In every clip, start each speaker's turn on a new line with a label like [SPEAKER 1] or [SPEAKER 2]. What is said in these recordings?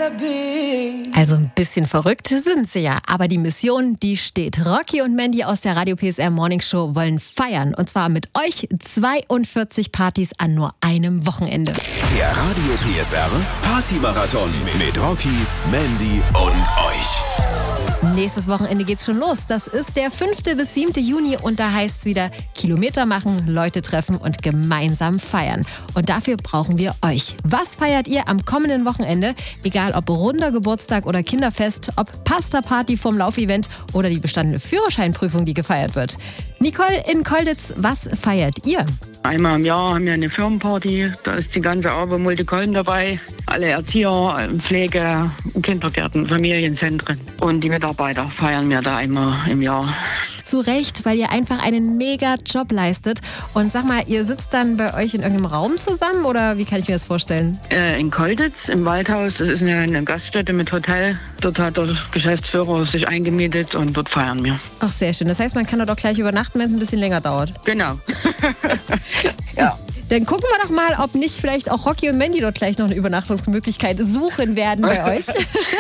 [SPEAKER 1] Also ein bisschen verrückt sind sie ja, aber die Mission, die steht. Rocky und Mandy aus der Radio PSR Morning Show wollen feiern. Und zwar mit euch 42 Partys an nur einem Wochenende.
[SPEAKER 2] Der Radio PSR Party-Marathon mit Rocky, Mandy und euch.
[SPEAKER 1] Nächstes Wochenende geht's schon los. Das ist der 5. bis 7. Juni und da heißt es wieder Kilometer machen, Leute treffen und gemeinsam feiern. Und dafür brauchen wir euch. Was feiert ihr am kommenden Wochenende? Egal ob runder Geburtstag oder Kinderfest, ob Pasta-Party vom Laufevent oder die bestandene Führerscheinprüfung, die gefeiert wird. Nicole in Kolditz, was feiert ihr?
[SPEAKER 3] Einmal im Jahr haben wir eine Firmenparty, da ist die ganze AWO Multikolm dabei. Alle Erzieher, Pflege, Kindergärten, Familienzentren und die Mitarbeiter feiern wir da einmal im Jahr.
[SPEAKER 1] Zu Recht, weil ihr einfach einen mega Job leistet. Und sag mal, ihr sitzt dann bei euch in irgendeinem Raum zusammen oder wie kann ich mir das vorstellen?
[SPEAKER 3] In Kolditz im Waldhaus, das ist eine Gaststätte mit Hotel. Dort hat der Geschäftsführer sich eingemietet und dort feiern wir.
[SPEAKER 1] Ach, sehr schön. Das heißt, man kann dort auch gleich übernachten, wenn es ein bisschen länger dauert.
[SPEAKER 3] Genau. Ja.
[SPEAKER 1] Dann gucken wir doch mal, ob nicht vielleicht auch Rocky und Mandy dort gleich noch eine Übernachtungsmöglichkeit suchen werden bei euch.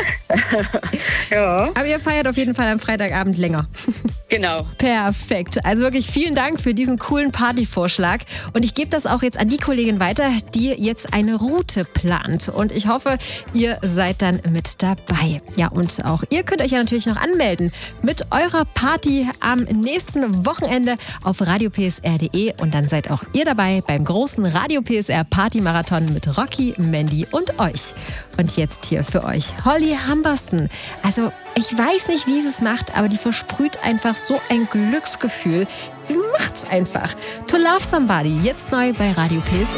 [SPEAKER 3] Ja.
[SPEAKER 1] Aber ihr feiert auf jeden Fall am Freitagabend länger.
[SPEAKER 3] Genau.
[SPEAKER 1] Perfekt. Also wirklich vielen Dank für diesen coolen Partyvorschlag. Und ich gebe das auch jetzt an die Kollegin weiter, die jetzt eine Route plant. Und ich hoffe, ihr seid dann mit dabei. Ja, und auch ihr könnt euch ja natürlich noch anmelden mit eurer Party am nächsten Wochenende auf radiopsr.de. Und dann seid auch ihr dabei beim großen Radio PSR Party-Marathon mit Rocky, Mandy und euch. Und jetzt hier für euch Holly Humberstone. Also ich weiß nicht, wie sie es macht, aber die versprüht einfach so ein Glücksgefühl. Sie macht's einfach. To Love Somebody, jetzt neu bei Radio PSR.